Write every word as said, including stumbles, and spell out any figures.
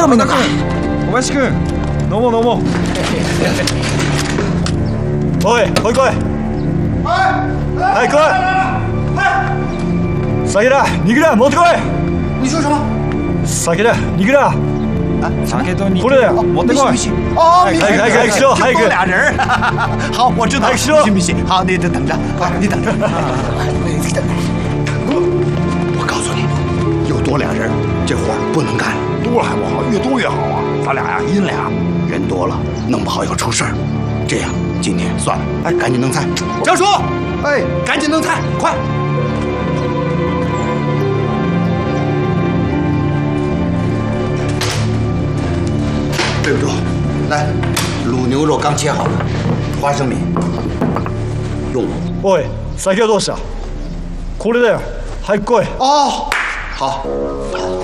多めのか。 小林君、飲もう飲もう。おい、来い来い。はい、来い。酒だ、肉だ、持ってこい。 你说什么？ 酒だ、肉だ。 酒と肉。 これだよ、持ってこい。 哦， 早く早く早くしろ、早く。 就多俩人。好，我知道。 早くしろ。 信不信？好，你等等着，快，你等着。我告诉你，又多俩人，这活不能干，多还不好，越多越好啊。咱俩呀，阴俩，人多了弄不好要出事儿。这样，今天算了，哎，赶紧弄菜。张叔，哎，赶紧弄菜，快！对不住，来，卤牛肉刚切好的，花生米，用。 おい、酒はどうした？これだよ。早く来い。 哦，好，好。